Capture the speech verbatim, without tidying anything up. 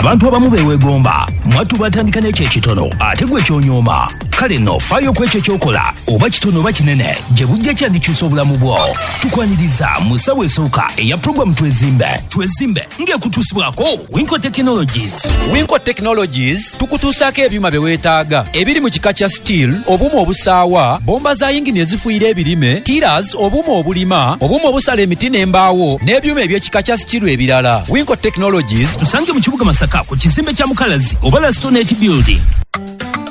abantu abamu beewegomba mwattu batandika n'ekyo ekitono ate gwe kyonyooma. Kale nno faayo ku ekyo ky'okola oba kitono oba kinene gye bujja kyandikyusa obulamu bwo. Tukwaniriza mu ssaawa esooka eya pulogulaamu Twezimbe. Twezimbe ng'ekutuusibwako Winco Technologies. Winco Technologies tukutuusaako ebyuma bye weetaaga ebiri mu kika kya steel, obuuma obusaawa, bomba za yingini ezifuuyira ebirime, tiras, obuuma obulima, obuuma obusala emiti n'embaawo n'ebyuma eby'ekika kya steel ebirala. Winco Technologies tusange mu kibuga Masaka ku kizimbe kya Mukalazi oba Lastonate Building.